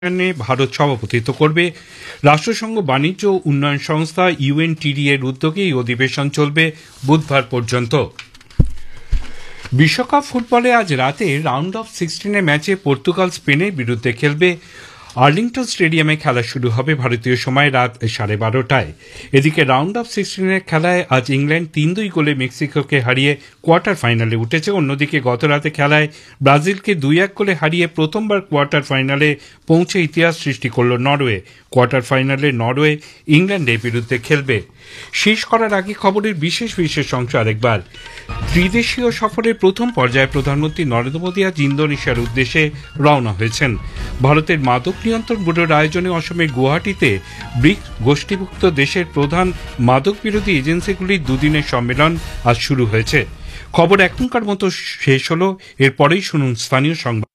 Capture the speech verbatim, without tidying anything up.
অনুষ্ঠানে ভারত সভাপতিত্ব করবে। রাষ্ট্রসংঘ বাণিজ্য ও উন্নয়ন সংস্থা ইউএনটিডি এর উদ্যোগে এই অধিবেশন চলবে বুধবার পর্যন্ত। বিশ্বকাপ ফুটবলে আজ রাতে রাউন্ড অফ সিক্সটিনের ম্যাচে পর্তুগাল স্পেনের বিরুদ্ধে খেলবে। আর্লিংটন স্টেডিয়ামে খেলা শুরু হবে ভারতীয় সময় রাত সাড়ে বারোটায়। এদিকে রাউন্ড অফ সিক্সটিনের খেলায় আজ ইংল্যান্ড তিন দুই গোলে মেক্সিকোকে হারিয়ে কোয়ার্টার ফাইনালে উঠেছে। অন্যদিকে গত রাতে খেলায় ব্রাজিলকে দুই এক গোলে হারিয়ে প্রথমবার কোয়ার্টার ফাইনালে পৌঁছে ইতিহাস সৃষ্টি করল নরওয়ে। কোয়ার্টার ফাইনালে নরওয়ে ইংল্যান্ডের বিরুদ্ধে খেলবে। শেষ করার আগে খবরের বিশেষ বিশেষ অংশ আরেকবার। ত্রিদেশীয় সফরের প্রথম পর্যায়ে প্রধানমন্ত্রী নরেন্দ্র মোদী আজ ইন্দোনেশিয়ার উদ্দেশ্যে রওনা হয়েছেন। ভারতের মাদক নিয়ন্ত্রণ ব্যুরোর আয়োজনে অসমের গুয়াহাটিতে ব্রিক্স গোষ্ঠীভুক্ত দেশের প্রধান মাদক বিরোধী এজেন্সিগুলির দুদিনের সম্মেলন আজ শুরু হয়েছে। খবর এখনকার মতো শেষ হলো। এরপরেই শুনুন স্থানীয় সংবাদ।